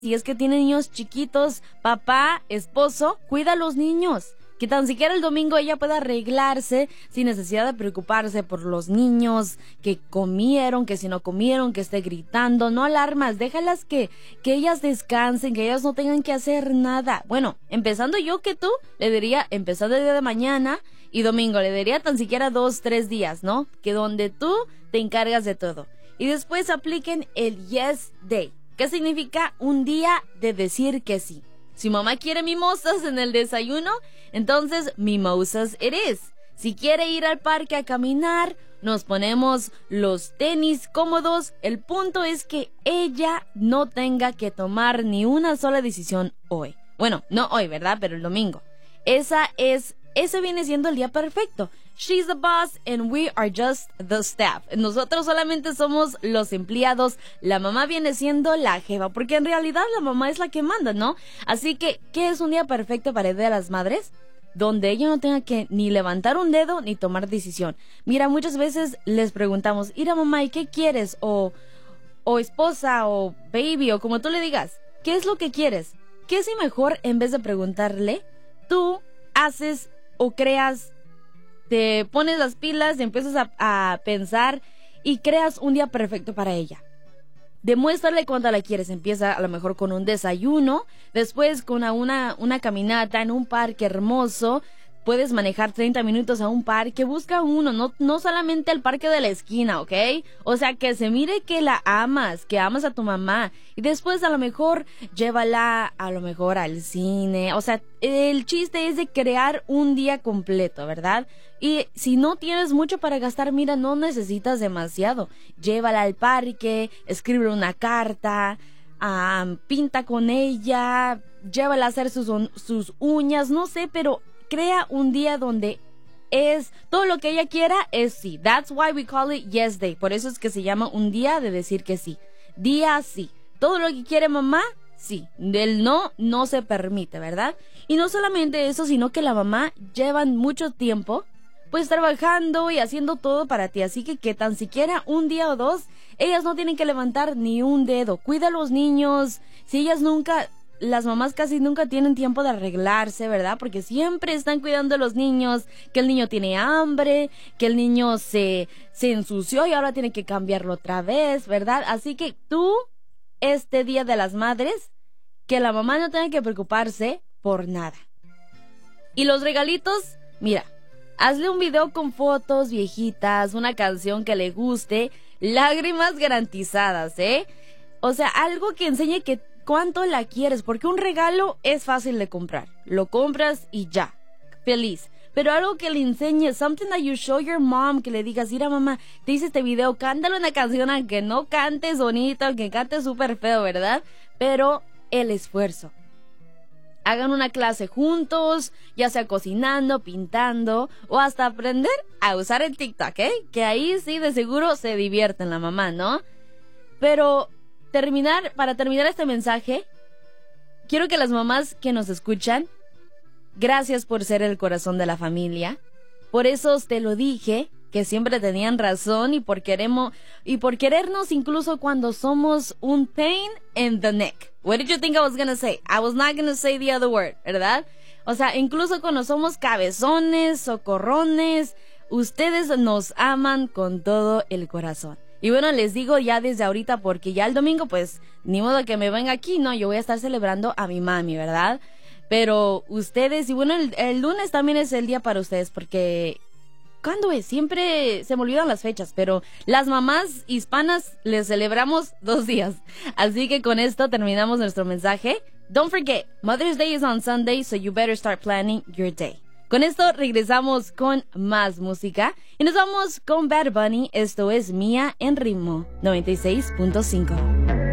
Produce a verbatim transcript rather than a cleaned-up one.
Si es que tiene niños chiquitos, papá, esposo, cuida a los niños. Que tan siquiera el domingo ella pueda arreglarse sin necesidad de preocuparse por los niños, que comieron, que si no comieron, que esté gritando. No alarmas, déjalas que, que ellas descansen, que ellas no tengan que hacer nada. Bueno, empezando yo que tú, le diría, empezando el día de mañana y domingo, le diría tan siquiera dos, tres días, ¿no? Que donde tú te encargas de todo. Y después apliquen el Yes Day. ¿Qué significa? Un día de decir que sí. Si mamá quiere mimosas en el desayuno, entonces mimosas it is. Si quiere ir al parque a caminar, nos ponemos los tenis cómodos. El punto es que ella no tenga que tomar ni una sola decisión hoy. Bueno, no hoy, ¿verdad? Pero el domingo. Esa es, ese viene siendo el día perfecto. She's the boss and we are just the staff. Nosotros solamente somos los empleados. La mamá viene siendo la jefa, porque en realidad la mamá es la que manda, ¿no? Así que, ¿qué es un día perfecto para el Día de las Madres? Donde ella no tenga que ni levantar un dedo ni tomar decisión. Mira, muchas veces les preguntamos, mira mamá, ¿y qué quieres? O, o esposa, o baby, o como tú le digas, ¿qué es lo que quieres? ¿Qué si mejor en vez de preguntarle, tú haces o creas, te pones las pilas y empiezas a, a pensar y creas un día perfecto para ella? Demuéstrale cuánto la quieres. Empieza a lo mejor con un desayuno, después con una, una, una caminata en un parque hermoso. Puedes manejar treinta minutos a un parque, busca uno, no, no solamente el parque de la esquina, ¿ok? O sea, que se mire que la amas, que amas a tu mamá. Y después a lo mejor llévala a lo mejor al cine. O sea, el chiste es de crear un día completo, ¿verdad? Y si no tienes mucho para gastar, mira, no necesitas demasiado. Llévala al parque, escribe una carta, um, pinta con ella, llévala a hacer sus, sus uñas, no sé, pero crea un día donde es todo lo que ella quiera es sí. That's why we call it Yes Day. Por eso es que se llama un día de decir que sí. Día sí. Todo lo que quiere mamá, sí. Del no, no se permite, ¿verdad? Y no solamente eso, sino que la mamá llevan mucho tiempo pues trabajando y haciendo todo para ti. Así que que tan siquiera un día o dos, ellas no tienen que levantar ni un dedo. Cuida a los niños. Si ellas nunca... Las mamás casi nunca tienen tiempo de arreglarse, ¿verdad? Porque siempre están cuidando a los niños, que el niño tiene hambre, que el niño se, se ensució y ahora tiene que cambiarlo otra vez, ¿verdad? Así que tú, este Día de las Madres, que la mamá no tenga que preocuparse por nada. Y los regalitos, mira, hazle un video con fotos viejitas, una canción que le guste, lágrimas garantizadas, ¿eh? O sea, algo que enseñe que cuánto la quieres, porque un regalo es fácil de comprar. Lo compras y ya, feliz. Pero algo que le enseñes, something that you show your mom, que le digas, mira mamá, te hice este video, cántale una canción aunque no cantes bonito, aunque cantes súper feo, ¿verdad? Pero el esfuerzo. Hagan una clase juntos, ya sea cocinando, pintando, o hasta aprender a usar el TikTok, ¿eh? Que ahí sí de seguro se divierten la mamá, ¿no? Pero... Terminar, para terminar este mensaje, quiero que las mamás que nos escuchan, gracias por ser el corazón de la familia. Por eso te lo dije, que siempre tenían razón y por queremos, y por querernos incluso cuando somos un pain in the neck. What did you think I was gonna say? I was not gonna say the other word, ¿verdad? O sea, incluso cuando somos cabezones, socorrones, ustedes nos aman con todo el corazón. Y bueno, les digo ya desde ahorita porque ya el domingo, pues, ni modo que me venga aquí, no, yo voy a estar celebrando a mi mami, ¿verdad? Pero ustedes, y bueno, el, el lunes también es el día para ustedes porque... ¿Cuándo es? Siempre se me olvidan las fechas, pero las mamás hispanas les celebramos dos días. Así que con esto terminamos nuestro mensaje. Don't forget, Mother's Day is on Sunday, so you better start planning your day. Con esto regresamos con más música y nos vamos con Bad Bunny. Esto es Mía en Ritmo noventa y seis punto cinco.